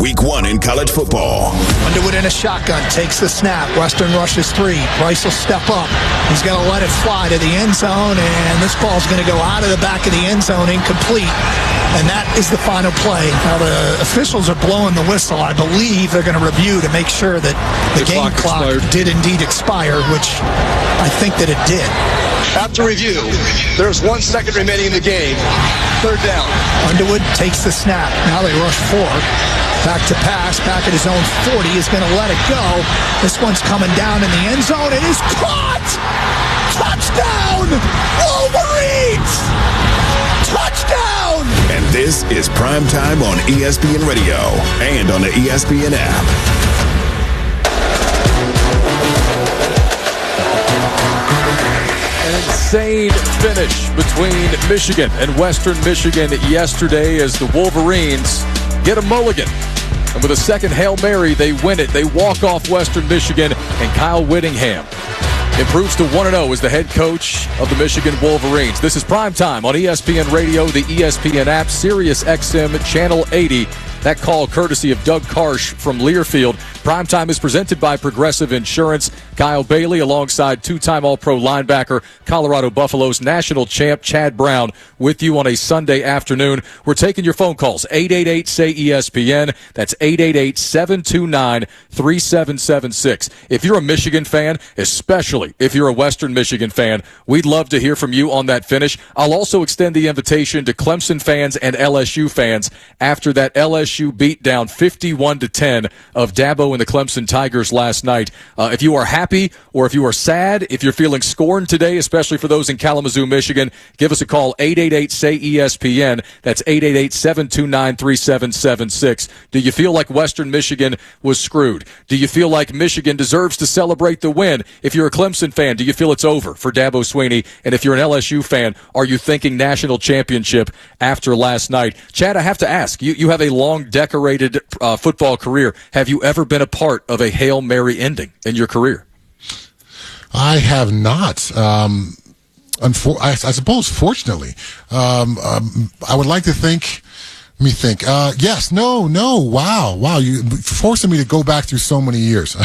Week 1 in college football. Underwood in a shotgun, takes the snap. Western rushes 3. Bryce will step up. He's going to let it fly to the end zone, and this ball's going to go out of the back of the end zone, incomplete. And that is the final play. Now, the officials are blowing the whistle. I believe they're going to review to make sure that the game clock did indeed expire, which I think that it did. After review, there's 1 second remaining in the game. Third down. Underwood takes the snap. Now they rush 4. Back to pass, back at his own 40, is going to let it go. This one's coming down in the end zone. It is caught! Touchdown! Wolverines! Touchdown! And this is Prime Time on ESPN Radio and on the ESPN app. An insane finish between Michigan and Western Michigan yesterday as the Wolverines get a mulligan. And with a second Hail Mary, they win it. They walk off Western Michigan, and Kyle Whittingham improves to 1-0 as the head coach of the Michigan Wolverines. This is Prime Time on ESPN Radio, the ESPN app, Sirius XM, Channel 80. That call courtesy of Doug Karsh from Learfield. Primetime is presented by Progressive Insurance. Kyle Bailey alongside two-time All-Pro linebacker, Colorado Buffaloes national champ Chad Brown with you on a Sunday afternoon. We're taking your phone calls, 888-SAY-ESPN. That's 888-729-3776. If you're a Michigan fan, especially if you're a Western Michigan fan, we'd love to hear from you on that finish. I'll also extend the invitation to Clemson fans and LSU fans after that LSU beatdown 51-10 of Dabo and the Clemson Tigers last night. If you are happy or if you are sad, if you're feeling scorned today, especially for those in Kalamazoo, Michigan, give us a call, 888-SAY-ESPN. That's 888-729-3776. Do you feel like Western Michigan was screwed? Do you feel like Michigan deserves to celebrate the win? If you're a Clemson fan, do you feel it's over for Dabo Swinney? And if you're an LSU fan, are you thinking national championship after last night? Chad, I have to ask, you have a long decorated football career. Have you ever been a part of a Hail Mary ending in your career? I have not. I suppose, fortunately. I would like to think. Let me think. Yes, no, wow. You forcing me to go back through so many years.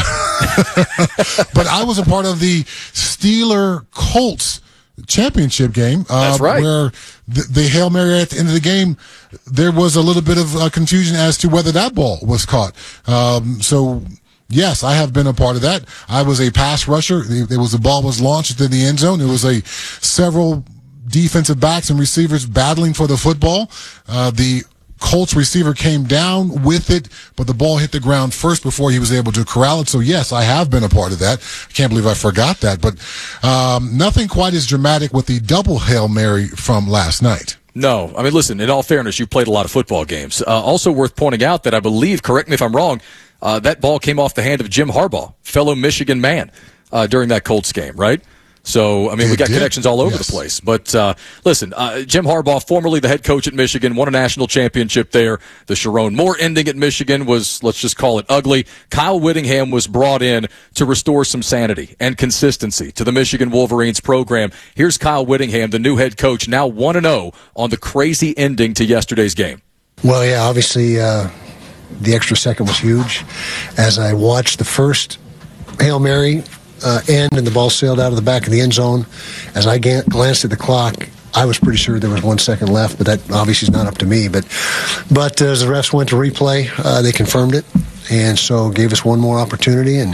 But I was a part of the Steeler-Colts championship game. That's right. Where the Hail Mary at the end of the game, there was a little bit of confusion as to whether that ball was caught. So, yes, I have been a part of that. I was a pass rusher. The ball was launched in the end zone. There was several defensive backs and receivers battling for the football. The Colts receiver came down with it, but the ball hit the ground first before he was able to corral it. So, yes, I have been a part of that. I can't believe I forgot that. But nothing quite as dramatic with the double Hail Mary from last night. No. I mean, listen, in all fairness, you played a lot of football games. Also worth pointing out that I believe, correct me if I'm wrong, that ball came off the hand of Jim Harbaugh, fellow Michigan man, during that Colts game, right? So, I mean, we got connections all over the place. But, listen, Jim Harbaugh, formerly the head coach at Michigan, won a national championship there. The Sharon Moore ending at Michigan was, let's just call it ugly. Kyle Whittingham was brought in to restore some sanity and consistency to the Michigan Wolverines program. Here's Kyle Whittingham, the new head coach, now 1-0 on the crazy ending to yesterday's game. Well, yeah, obviously the extra second was huge. As I watched the first Hail Mary end and the ball sailed out of the back of the end zone, as I glanced at the clock, I was pretty sure there was 1 second left, but that obviously is not up to me. But as the refs went to replay, they confirmed it, and so gave us one more opportunity. And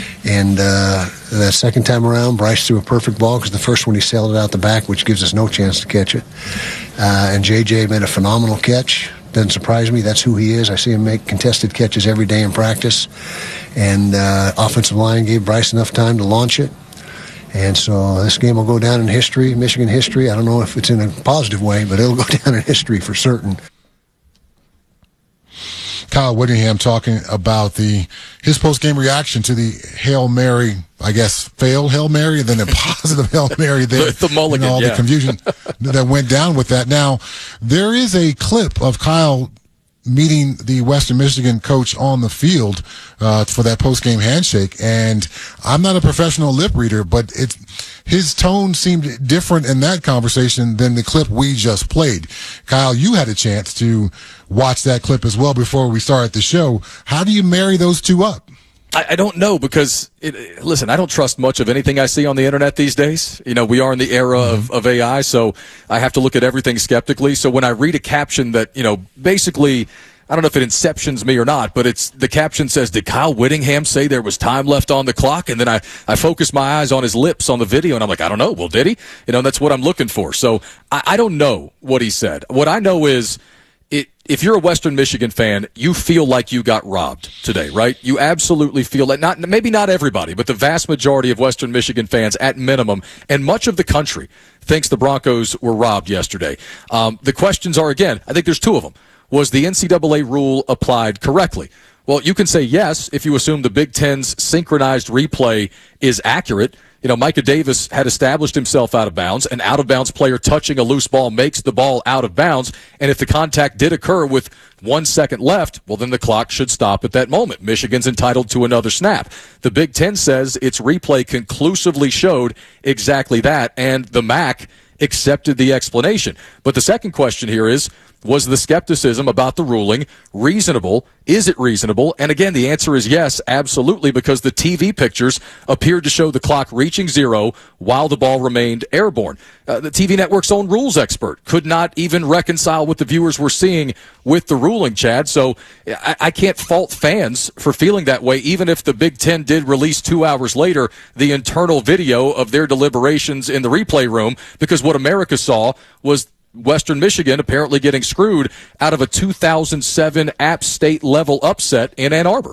that second time around, Bryce threw a perfect ball because the first one he sailed it out the back, which gives us no chance to catch it. And JJ made a phenomenal catch. Doesn't surprise me. That's who he is. I see him make contested catches every day in practice. And offensive line gave Bryce enough time to launch it. And so this game will go down in history, Michigan history. I don't know if it's in a positive way, but it'll go down in history for certain. Kyle Whittingham talking about his post-game reaction to the Hail Mary, I guess, failed Hail Mary, and then a positive Hail Mary there. The mulligan, the confusion that went down with that. Now, there is a clip of Kyle meeting the Western Michigan coach on the field for that post-game handshake, and I'm not a professional lip reader, but his tone seemed different in that conversation than the clip we just played. Kyle, you had a chance to watch that clip as well before we started the show. How do you marry those two up? I don't know, because, listen, I don't trust much of anything I see on the internet these days. You know, we are in the era of AI, so I have to look at everything skeptically. So when I read a caption that, you know, basically, I don't know if it inceptions me or not, but the caption says, did Kyle Whittingham say there was time left on the clock? And then I focus my eyes on his lips on the video, and I'm like, I don't know. Well, did he? You know, that's what I'm looking for. So I don't know what he said. What I know is, if you're a Western Michigan fan, you feel like you got robbed today, right? You absolutely feel that. Maybe not everybody, but the vast majority of Western Michigan fans, at minimum, and much of the country, thinks the Broncos were robbed yesterday. The questions are, again, I think there's two of them. Was the NCAA rule applied correctly? Well, you can say yes if you assume the Big Ten's synchronized replay is accurate. You know, Micah Davis had established himself out of bounds. An out-of-bounds player touching a loose ball makes the ball out of bounds. And if the contact did occur with 1 second left, well, then the clock should stop at that moment. Michigan's entitled to another snap. The Big Ten says its replay conclusively showed exactly that, and the MAC accepted the explanation. But the second question here is, was the skepticism about the ruling reasonable? Is it reasonable? And again, the answer is yes, absolutely, because the TV pictures appeared to show the clock reaching zero while the ball remained airborne. The TV network's own rules expert could not even reconcile what the viewers were seeing with the ruling, Chad. So I can't fault fans for feeling that way, even if the Big Ten did release 2 hours later the internal video of their deliberations in the replay room, because what America saw was Western Michigan apparently getting screwed out of a 2007 App State level upset in Ann Arbor.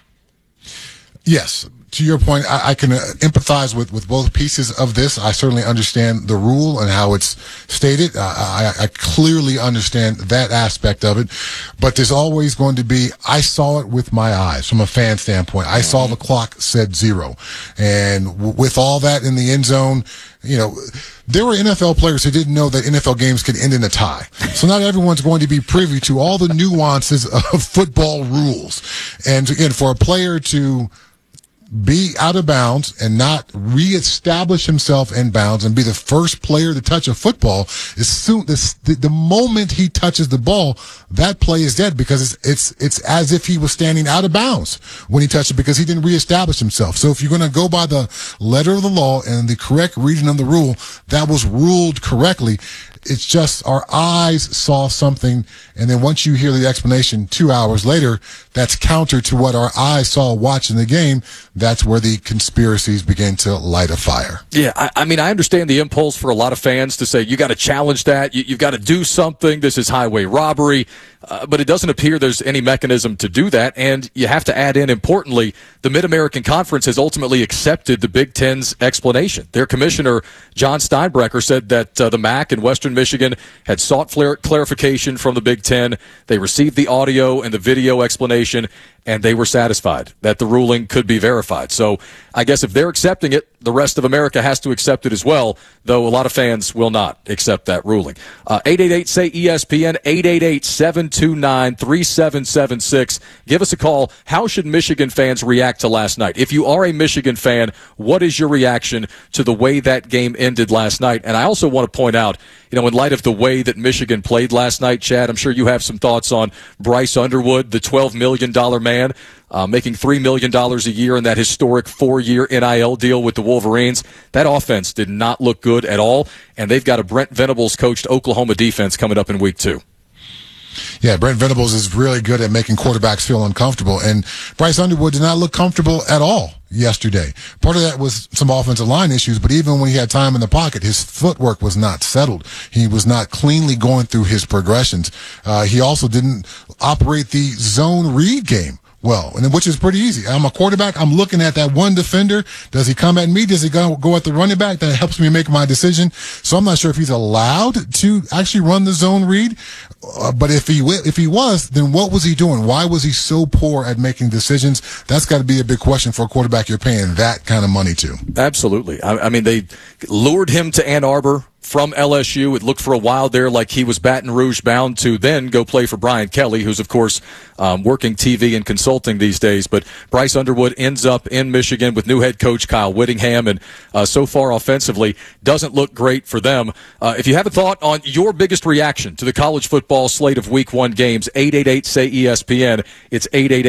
Yes. To your point, I can empathize with both pieces of this. I certainly understand the rule and how it's stated. I clearly understand that aspect of it. But there's always going to be, I saw it with my eyes from a fan standpoint. I saw the clock said zero. And with all that in the end zone, you know, there were NFL players who didn't know that NFL games could end in a tie. So not everyone's going to be privy to all the nuances of football rules. And again, for a player to be out of bounds and not reestablish himself in bounds and be the first player to touch a football, the moment he touches the ball, that play is dead, because it's as if he was standing out of bounds when he touched it, because he didn't reestablish himself. So if you're going to go by the letter of the law and the correct reading of the rule, that was ruled correctly. It's just our eyes saw something, and then once you hear the explanation 2 hours later, that's counter to what our eyes saw watching the game. That's where the conspiracies begin to light a fire. Yeah, I mean, I understand the impulse for a lot of fans to say, you got to challenge that, you've got to do something, this is highway robbery, but it doesn't appear there's any mechanism to do that, and you have to add in, importantly, the Mid-American Conference has ultimately accepted the Big Ten's explanation. Their commissioner, John Steinbrecher, said that the MAC and Western Michigan had sought clarification from the Big Ten. They received the audio and the video explanation, and they were satisfied that the ruling could be verified. So I guess if they're accepting it, the rest of America has to accept it as well, though a lot of fans will not accept that ruling. 888-SAY-ESPN, 888-729-3776. Give us a call. How should Michigan fans react to last night? If you are a Michigan fan, what is your reaction to the way that game ended last night? And I also want to point out, you know, in light of the way that Michigan played last night, Chad, I'm sure you have some thoughts on Bryce Underwood, the $12 million man, making $3 million a year in that historic 4-year NIL deal with the Wolverines. That offense did not look good at all, and they've got a Brent Venables coached Oklahoma defense coming up in week 2. Yeah, Brent Venables is really good at making quarterbacks feel uncomfortable, and Bryce Underwood did not look comfortable at all yesterday. Part of that was some offensive line issues, but even when he had time in the pocket, his footwork was not settled. He was not cleanly going through his progressions. He also didn't operate the zone read game well, and which is pretty easy. I'm a quarterback. I'm looking at that one defender. Does he come at me? Does he go at the running back? That helps me make my decision. So I'm not sure if he's allowed to actually run the zone read. But if he was, then what was he doing? Why was he so poor at making decisions? That's got to be a big question for a quarterback you're paying that kind of money to. Absolutely. I mean, they lured him to Ann Arbor from LSU. It looked for a while there like he was Baton Rouge bound to then go play for Brian Kelly, who's, of course, working TV and consulting these days. But Bryce Underwood ends up in Michigan with new head coach Kyle Whittingham, and so far offensively doesn't look great for them. If you have a thought on your biggest reaction to the college football slate of Week 1 games, 888-SAY-ESPN. It's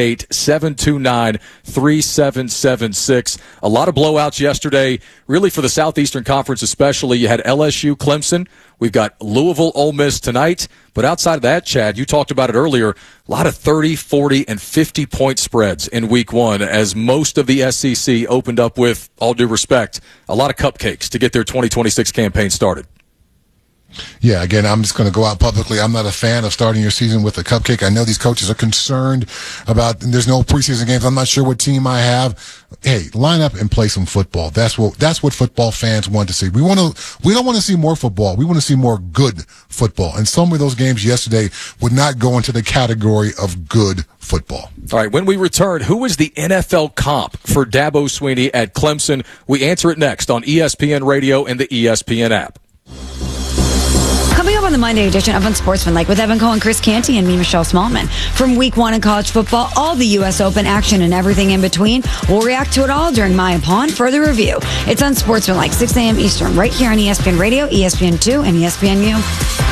888-729-3776. A lot of blowouts yesterday, really for the Southeastern Conference especially. You had LSU, Clemson. We've got Louisville, Ole Miss tonight. But outside of that, Chad, you talked about it earlier, a lot of 30, 40, and 50-point spreads in Week 1 as most of the SEC opened up with, all due respect, a lot of cupcakes to get their 2026 campaign started. Yeah, again, I'm just going to go out publicly. I'm not a fan of starting your season with a cupcake. I know these coaches are concerned about there's no preseason games. I'm not sure what team I have. Hey, line up and play some football. That's what football fans want to see. We don't want to see more football. We want to see more good football. And some of those games yesterday would not go into the category of good football. All right, when we return, who is the NFL comp for Dabo Swinney at Clemson? We answer it next on ESPN Radio and the ESPN app. Coming up on the Monday edition of Unsportsmanlike with Evan Cohen, Chris Canty, and me, Michelle Smallman. From Week 1 in college football, all the U.S. Open action and everything in between. We'll react to it all during My Upon Further Review. It's Unsportsmanlike, 6 a.m. Eastern, right here on ESPN Radio, ESPN2, and ESPNU.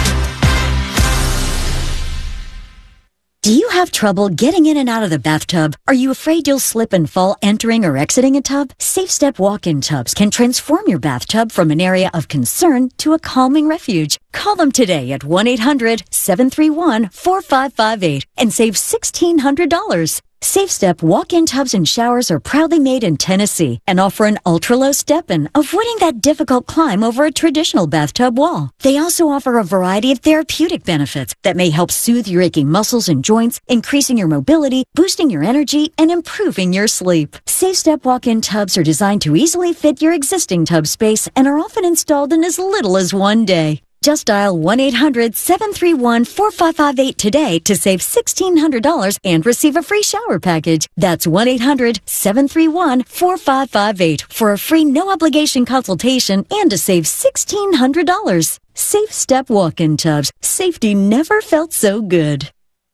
Do you have trouble getting in and out of the bathtub? Are you afraid you'll slip and fall entering or exiting a tub? SafeStep walk-in tubs can transform your bathtub from an area of concern to a calming refuge. Call them today at 1-800-731-4558 and save $1,600. SafeStep walk-in tubs and showers are proudly made in Tennessee and offer an ultra-low step-in, avoiding that difficult climb over a traditional bathtub wall. They also offer a variety of therapeutic benefits that may help soothe your aching muscles and joints, increasing your mobility, boosting your energy, and improving your sleep. SafeStep walk-in tubs are designed to easily fit your existing tub space and are often installed in as little as 1 day. Just dial 1-800-731-4558 today to save $1,600 and receive a free shower package. That's 1-800-731-4558 for a free no-obligation consultation and to save $1,600. SafeStep walk-in tubs. Safety never felt so good.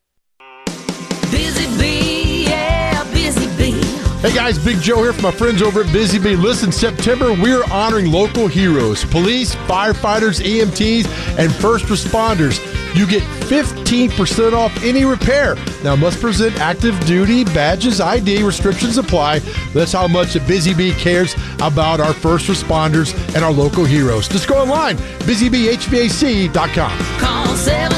Busy Bee, yeah, Busy Bee. Hey guys, Big Joe here from my friends over at Busy Bee. Listen, September, we're honoring local heroes, police, firefighters, EMTs, and first responders. You get 15% off any repair. Now, must present active duty badges, ID, restrictions apply. That's how much Busy Bee cares about our first responders and our local heroes. Just go online, busybeehvac.com. Call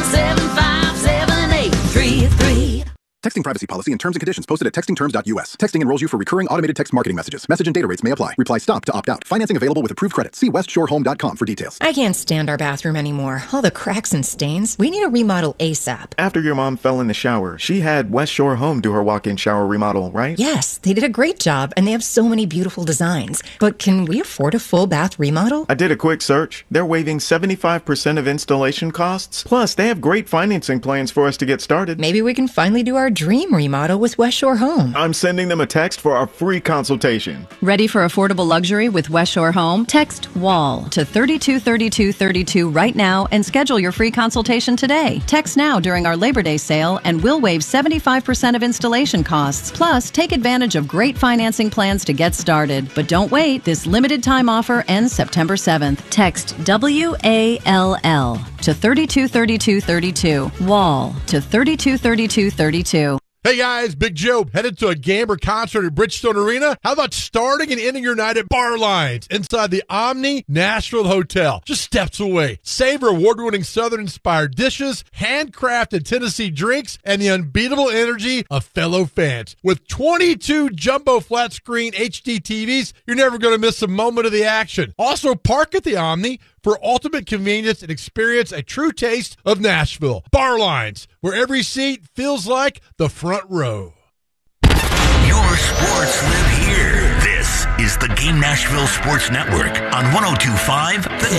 775-7833. Texting privacy policy and terms and conditions posted at textingterms.us. Texting enrolls you for recurring automated text marketing messages. Message and data rates may apply. Reply STOP to opt out. Financing available with approved credit. See westshorehome.com for details. I can't stand our bathroom anymore. All the cracks and stains. We need a remodel ASAP. After your mom fell in the shower, she had West Shore Home do her walk-in shower remodel, right? Yes, they did a great job, and they have so many beautiful designs. But can we afford a full bath remodel? I did a quick search. They're waiving 75% of installation costs. Plus, they have great financing plans for us to get started. Maybe we can finally do our dream remodel with West Shore Home. I'm sending them a text for our free consultation. Ready for affordable luxury with West Shore Home? Text WALL to 323232 right now and schedule your free consultation today. Text now during our Labor Day sale and we'll waive 75% of installation costs. Plus, take advantage of great financing plans to get started. But don't wait. This limited time offer ends September 7th. Text WALL to 323232. WALL to 323232. Hey guys, Big Joe, headed to a Gamber concert at Bridgestone Arena? How about starting and ending your night at Bar Lines inside the Omni Nashville Hotel, just steps away? Savor award-winning Southern-inspired dishes, handcrafted Tennessee drinks, and the unbeatable energy of fellow fans. With 22 jumbo flat-screen HD TVs, you're never going to miss a moment of the action. Also, park at the Omni for ultimate convenience and experience a true taste of Nashville. Bar Lines, where every seat feels like the front row. Your sports live here. This is the Game Nashville Sports Network on 102.5 The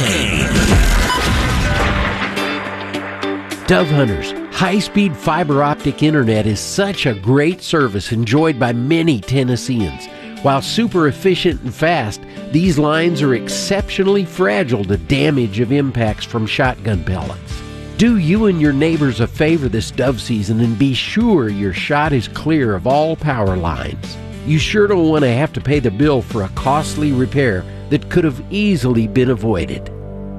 Game. Dove Hunters, high-speed fiber optic internet is such a great service enjoyed by many Tennesseans. While super efficient and fast, these lines are exceptionally fragile to damage of impacts from shotgun pellets. Do you and your neighbors a favor this dove season and be sure your shot is clear of all power lines. You sure don't want to have to pay the bill for a costly repair that could have easily been avoided.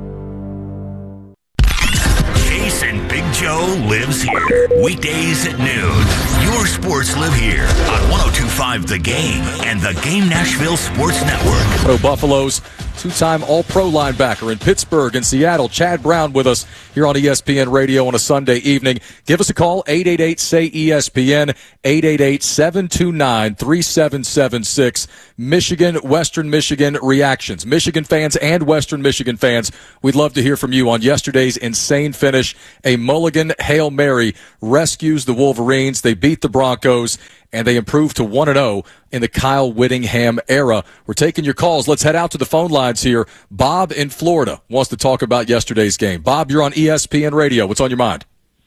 Jason Big Joe lives here. Weekdays at noon. Your sports live here on 102.5 The Game and the Game Nashville Sports Network. Pro Buffaloes two-time All-Pro linebacker in Pittsburgh and Seattle, Chad Brown, with us here on ESPN Radio on a Sunday evening. Give us a call, 888-SAY-ESPN, 888-729-3776. Michigan, Western Michigan reactions. Michigan fans and Western Michigan fans, we'd love to hear from you on yesterday's insane finish. A mulligan Hail Mary rescues the Wolverines. They beat the Broncos, and they improved to 1-0 in the Kyle Whittingham era. We're taking your calls. Let's head out to the phone lines here. Bob in Florida wants to talk about yesterday's game. Bob, you're on ESPN Radio. What's on your mind?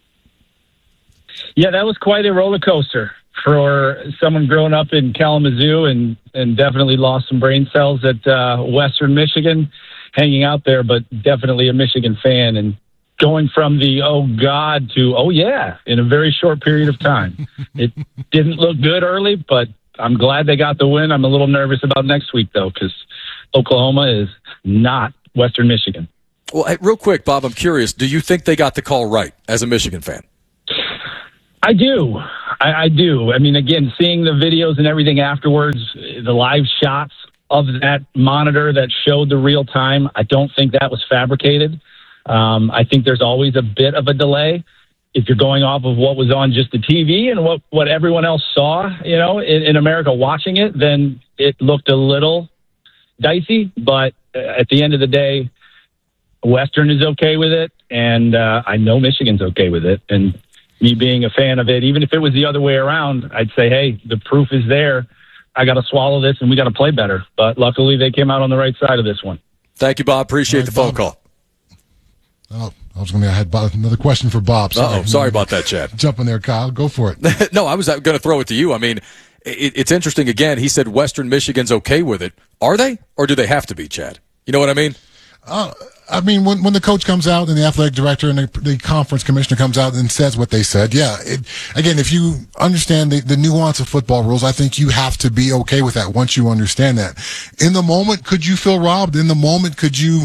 Yeah, that was quite a roller coaster for someone growing up in Kalamazoo and definitely lost some brain cells at Western Michigan, hanging out there, but definitely a Michigan fan. And going from the oh God to oh yeah in a very short period of time. It didn't look good early, but I'm glad they got the win. I'm a little nervous about next week though, because Oklahoma is not Western Michigan. Well, hey, real quick, Bob, I'm curious. Do you think they got the call right as a Michigan fan? I do. I do. I mean, again, seeing the videos and everything afterwards, the live shots of that monitor that showed the real time, I don't think that was fabricated. I think there's always a bit of a delay if you're going off of what was on just the TV and what everyone else saw, you know, in America watching it, then it looked a little dicey. But at the end of the day, Western is okay with it, and I know Michigan's okay with it. And me being a fan of it, even if it was the other way around, I'd say, hey, the proof is there. I got to swallow this, and we got to play better. But luckily, they came out on the right side of this one. Thank you, Bob. Appreciate the phone call. Oh, I was going to have another question for Bob. Sorry about that, Chad. Jump in there, Kyle. Go for it. No, I was going to throw it to you. I mean, it's interesting. Again, he said Western Michigan's okay with it. Are they, or do they have to be, Chad? You know what I mean? I mean, when the coach comes out and the athletic director and the conference commissioner comes out and says what they said, yeah. Again, if you understand the nuance of football rules, I think you have to be okay with that once you understand that. In the moment, could you feel robbed? In the moment, could you,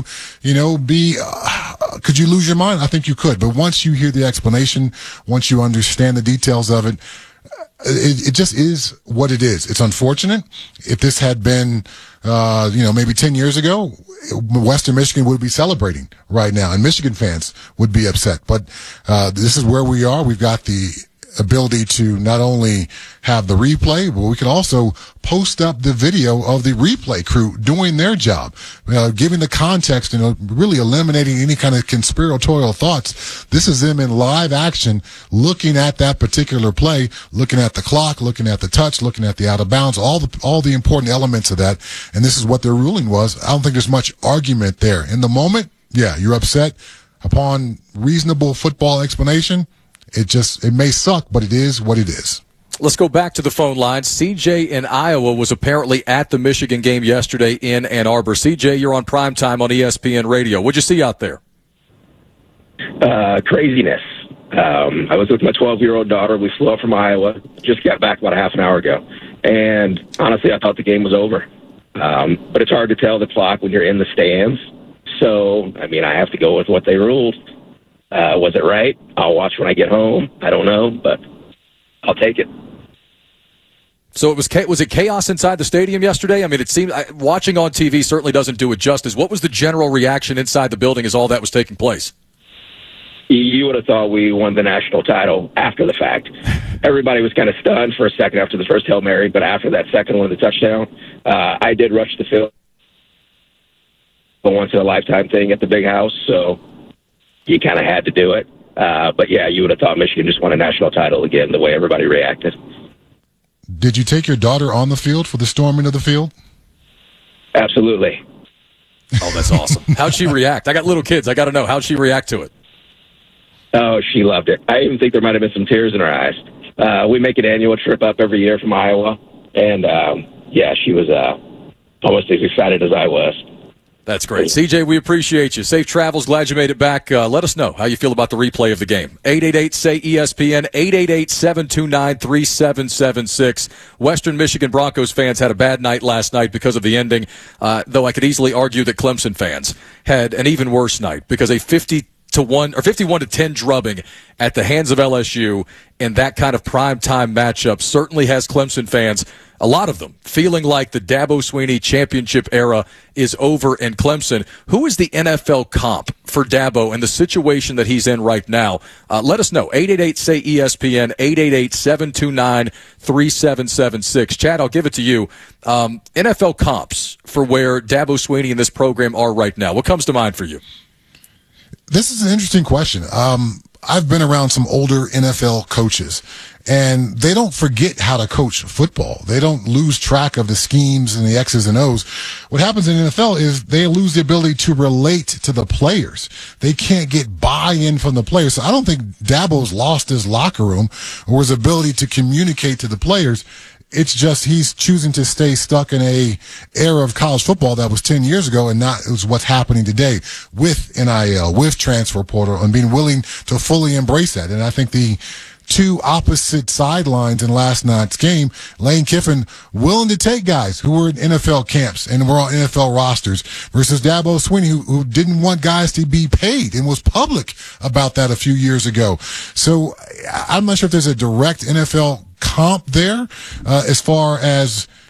could you lose your mind? I think you could. But once you hear the explanation, once you understand the details of it, it just is what it is. It's unfortunate. If this had been, maybe 10 years ago, Western Michigan would be celebrating right now, and Michigan fans would be upset. But this is where we are. We've got the ability to not only have the replay, but we can also post up the video of the replay crew doing their job, giving the context and really eliminating any kind of conspiratorial thoughts. This is them in live action, looking at that particular play, looking at the clock, looking at the touch, looking at the out of bounds, all the important elements of that. And this is what their ruling was. I don't think there's much argument there. In the moment, yeah, you're upset. Upon reasonable football explanation, it may suck, but it is what it is. Let's go back to the phone line. CJ in Iowa was apparently at the Michigan game yesterday in Ann Arbor. CJ, you're on primetime on ESPN Radio. What'd you see out there? Craziness. I was with my 12-year-old daughter. We flew up from Iowa. Just got back about a half an hour ago. And honestly, I thought the game was over. But it's hard to tell the clock when you're in the stands. So, I have to go with what they ruled. Was it right? I'll watch when I get home. I don't know, but I'll take it. So was it chaos inside the stadium yesterday? It seemed watching on TV certainly doesn't do it justice. What was the general reaction inside the building as all that was taking place? You would have thought we won the national title after the fact. Everybody was kind of stunned for a second after the first Hail Mary, but after that second one, the touchdown, I did rush the field. A once-in-a-lifetime thing at the big house, so you kind of had to do it. But, yeah, you would have thought Michigan just won a national title again, the way everybody reacted. Did you take your daughter on the field for the storming of the field? Absolutely. Oh, that's awesome. How'd she react? I got little kids. I got to know. How'd she react to it? Oh, she loved it. I even think there might have been some tears in her eyes. We make an annual trip up every year from Iowa, and yeah, she was almost as excited as I was. That's great. CJ, we appreciate you. Safe travels. Glad you made it back. Let us know how you feel about the replay of the game. 888-SAY-ESPN, 888-729-3776. Western Michigan Broncos fans had a bad night last night because of the ending, though I could easily argue that Clemson fans had an even worse night because a 51-10 drubbing at the hands of LSU in that kind of primetime matchup certainly has Clemson fans, a lot of them, feeling like the Dabo Swinney championship era is over in Clemson. Who is the NFL comp for Dabo and the situation that he's in right now? Let us know. 888-SAY-ESPN, 888-729-3776. Chad, I'll give it to you. NFL comps for where Dabo Swinney and this program are right now. What comes to mind for you? This is an interesting question. I've been around some older NFL coaches, and they don't forget how to coach football. They don't lose track of the schemes and the X's and O's. What happens in the NFL is they lose the ability to relate to the players. They can't get buy-in from the players. So I don't think Dabo's lost his locker room or his ability to communicate to the players. It's just he's choosing to stay stuck in a era of college football that was 10 years ago and not is what's happening today with NIL, with transfer portal, and being willing to fully embrace that. And I think the two opposite sidelines in last night's game, Lane Kiffin willing to take guys who were in NFL camps and were on NFL rosters versus Dabo Swinney who didn't want guys to be paid and was public about that a few years ago. So I'm not sure if there's a direct NFL comp there as far as